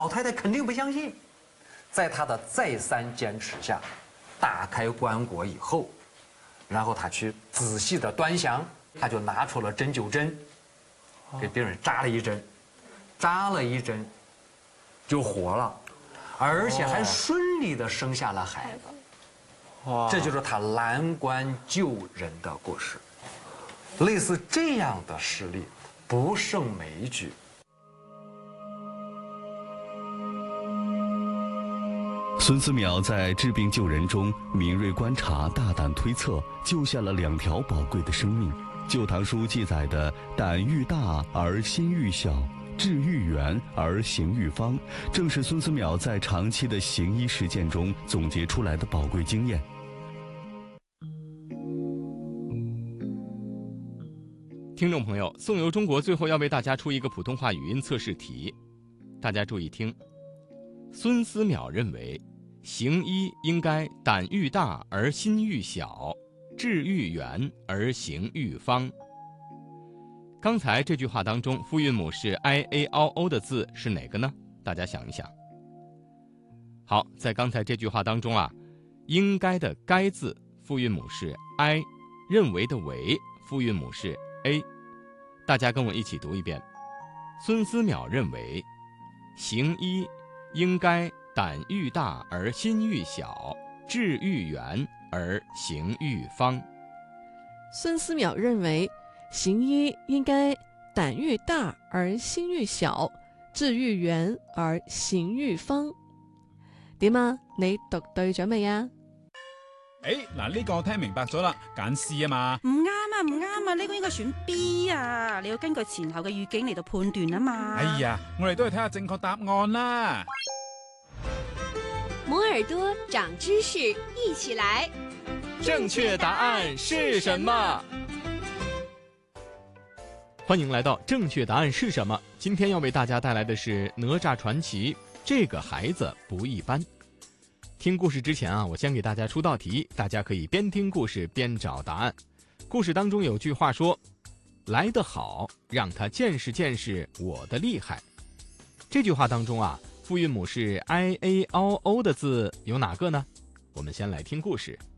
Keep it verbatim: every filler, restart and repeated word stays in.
老太太肯定不相信，在她的再三坚持下，打开棺椁以后，然后她去仔细的端详，她就拿出了针灸针，给病人扎了一针，扎了一针，就活了，而且还顺利的生下了孩子。哇，这就是她拦棺救人的故事。类似这样的事例不胜枚举。 孙思邈在治病救人中敏锐观察、大胆推测，救下了两条宝贵的生命。《旧唐书》记载的“胆欲大而心欲小，志欲远而行欲方”，正是孙思邈在长期的行医实践中总结出来的宝贵经验。 听众朋友，宋游中国最后要为大家出一个普通话语音测试题，大家注意听。孙思邈认为，行医应该胆欲大而心欲小，志欲远而行欲方。刚才这句话当中，复韵母是 i a o o 的字是哪个呢？大家想一想。好，在刚才这句话当中啊，应该的该字复韵母是 i， 认为的为复韵母是 a。大家跟我一起读一遍。孙思邈认为，行医应该胆欲大而心欲小，志欲远而行欲方。 孙思邈认為行醫應該膽欲大而心欲小，志欲遠而行欲方。點啊？你讀對咗未啊？ 誒，嗱呢個我聽明白咗啦，揀 C 啊嘛。 唔啱啊，唔啱啊，呢個應該選 B 啊，你要根據前後嘅語境嚟到判斷啊嘛。 哎呀，我哋都係睇下正確答案啦。 摩耳朵長知識，一起來。 正確答案是什麼？歡迎來到正確答案是什麼？今天要為大家帶來的是《哪吒傳奇》，這個孩子不一般。聽故事之前啊，我先給大家出道題，大家可以邊聽故事邊找答案。故事當中有句話說，來得好，讓他見識見識我的厲害。這句話當中啊，復韻母是 i a o o 的字有哪個呢？我們先來聽故事。